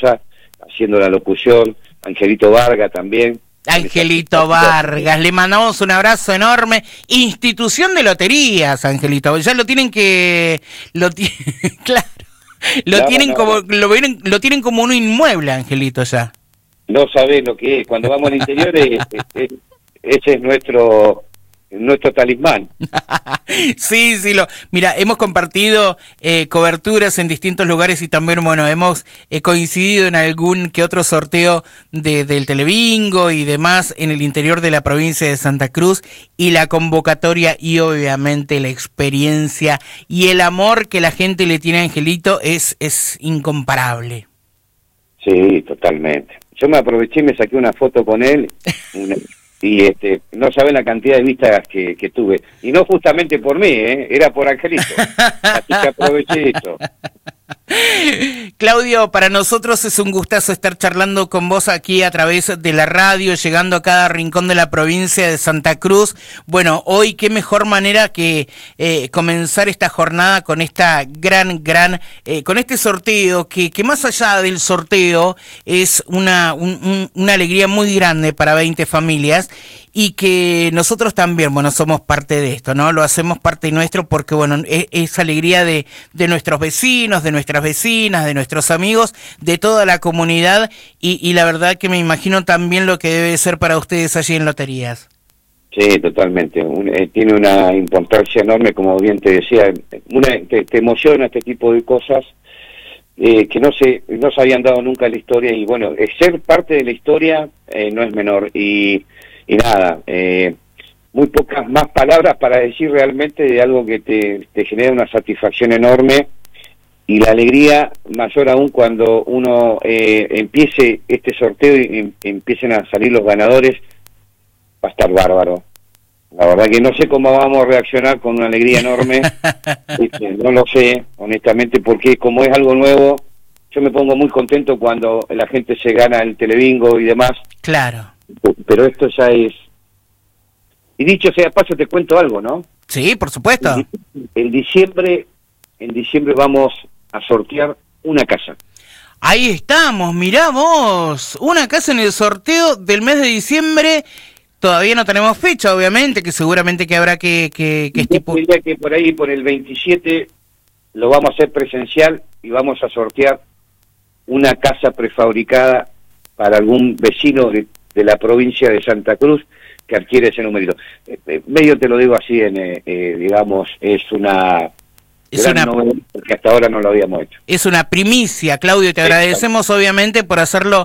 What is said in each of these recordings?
haciendo la locución, Angelito Vargas también. Angelito Vargas, le mandamos un abrazo enorme. Institución de loterías, Angelito. Ya lo tienen claro. Lo tienen como un inmueble, Angelito, ya. No sabés lo que es. Cuando vamos al interior, ese es nuestro talismán. Sí, mira, hemos compartido coberturas en distintos lugares y también, bueno, hemos coincidido en algún que otro sorteo del Telebingo y demás en el interior de la provincia de Santa Cruz, y la convocatoria y obviamente la experiencia y el amor que la gente le tiene a Angelito es incomparable. Sí, totalmente. Yo me aproveché y me saqué una foto con él y no saben la cantidad de vistas que tuve. Y no justamente por mí, era por Angelito. Así que aproveché esto. Claudio, para nosotros es un gustazo estar charlando con vos aquí a través de la radio, llegando a cada rincón de la provincia de Santa Cruz. Bueno, hoy qué mejor manera que comenzar esta jornada con esta con este sorteo, que más allá del sorteo es una alegría muy grande para 20 familias, y que nosotros también, bueno, somos parte de esto, ¿no? Lo hacemos parte nuestro porque, bueno, es alegría de nuestros vecinos, de nuestras vecinas, de nuestros amigos, de toda la comunidad, y la verdad que me imagino también lo que debe ser para ustedes allí en Loterías. Sí, totalmente. Tiene una importancia enorme, como bien te decía, te emociona este tipo de cosas que no se habían dado nunca en la historia, y bueno, ser parte de la historia no es menor, y nada, muy pocas más palabras para decir realmente de algo que te genera una satisfacción enorme, y la alegría mayor aún cuando uno empiece este sorteo y empiecen a salir los ganadores. Va a estar bárbaro. La verdad que no sé cómo vamos a reaccionar, con una alegría enorme. No lo sé, honestamente, porque como es algo nuevo, yo me pongo muy contento cuando la gente se gana el Telebingo y demás. Claro. Pero esto ya es... Y dicho sea de paso, te cuento algo, ¿no? Sí, por supuesto. En diciembre vamos a sortear una casa. Ahí estamos, mirá vos, una casa en el sorteo del mes de diciembre. Todavía no tenemos fecha, obviamente, que seguramente que habrá que diría que por ahí, por el 27, lo vamos a hacer presencial y vamos a sortear una casa prefabricada para algún vecino de la provincia de Santa Cruz que adquiere ese numerito. Medio te lo digo así, digamos, es una novedad, porque hasta ahora no lo habíamos hecho. Es una primicia, Claudio, te agradecemos obviamente por hacerlo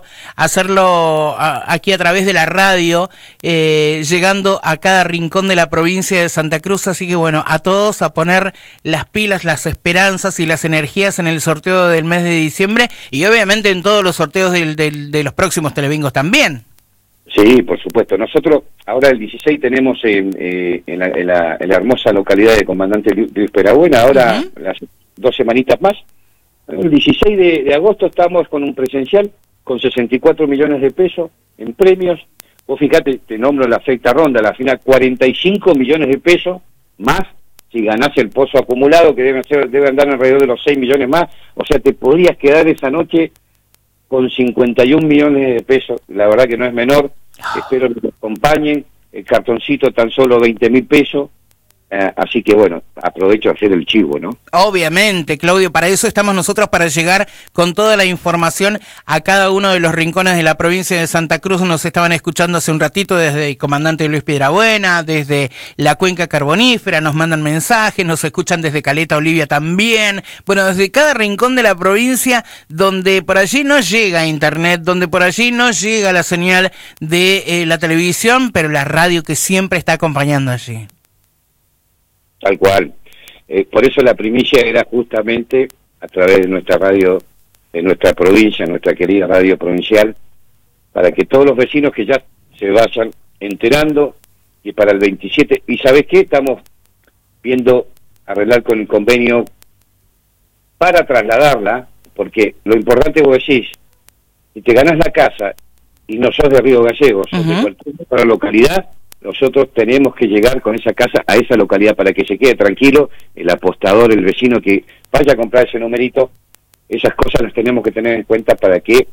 aquí a través de la radio, llegando a cada rincón de la provincia de Santa Cruz, así que bueno, a todos a poner las pilas, las esperanzas y las energías en el sorteo del mes de diciembre, y obviamente en todos los sorteos de los próximos Telebingos también. Sí, por supuesto. Nosotros ahora el 16 tenemos en la hermosa localidad de Comandante Luis Perabuena, ahora las 2 semanitas más. El 16 de agosto estamos con un presencial con 64 millones de pesos en premios. Vos fíjate, te nombro la sexta ronda, la final, 45 millones de pesos más si ganás el pozo acumulado, que debe andar alrededor de los 6 millones más. O sea, te podrías quedar esa noche con 51 millones de pesos. La verdad que no es menor. Espero que nos acompañen. El cartoncito tan solo 20.000 pesos. Así que bueno, aprovecho a hacer el chivo, ¿no? Obviamente, Claudio, para eso estamos nosotros, para llegar con toda la información a cada uno de los rincones de la provincia de Santa Cruz. Nos estaban escuchando hace un ratito desde el Comandante Luis Piedrabuena, desde la Cuenca Carbonífera, nos mandan mensajes, nos escuchan desde Caleta Olivia también. Bueno, desde cada rincón de la provincia donde por allí no llega internet, donde por allí no llega la señal de la televisión, pero la radio que siempre está acompañando allí. Tal cual. Por eso la primicia era justamente a través de nuestra radio, de nuestra provincia, nuestra querida radio provincial, para que todos los vecinos que ya se vayan enterando, y para el 27, y ¿sabés qué? Estamos viendo arreglar con el convenio para trasladarla, porque lo importante vos decís, si te ganás la casa y no sos de Río Gallegos, o de cualquier otra localidad, nosotros tenemos que llegar con esa casa a esa localidad para que se quede tranquilo el apostador, el vecino que vaya a comprar ese numerito. Esas cosas las tenemos que tener en cuenta para que